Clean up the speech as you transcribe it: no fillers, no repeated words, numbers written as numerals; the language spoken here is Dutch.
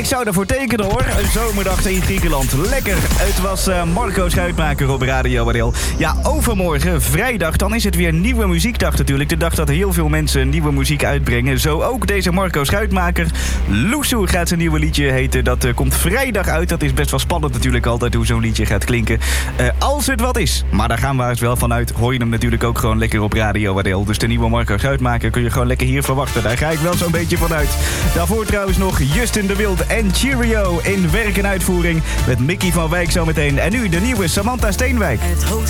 ik zou ervoor tekenen hoor. Een zomerdag in Griekenland. Lekker. Het was Marco Schuitmaker op Radio Wadeel. Ja, overmorgen, vrijdag, dan is het weer nieuwe muziekdag natuurlijk. De dag dat heel veel mensen nieuwe muziek uitbrengen. Zo ook deze Marco Schuitmaker. Loesoe gaat zijn nieuwe liedje heten. Dat komt vrijdag uit. Dat is best wel spannend natuurlijk altijd hoe zo'n liedje gaat klinken. Als het wat is. Maar daar gaan we eens wel vanuit. Hoor je hem natuurlijk ook gewoon lekker op Radio Wadeel. Dus de nieuwe Marco Schuitmaker kun je gewoon lekker hier verwachten. Daar ga ik wel zo'n beetje vanuit. Daarvoor trouwens nog Justin de Wild en Cheerio in werk en uitvoering. Met Mickey van Wijk zometeen. En nu de nieuwe Samantha Steenwijk.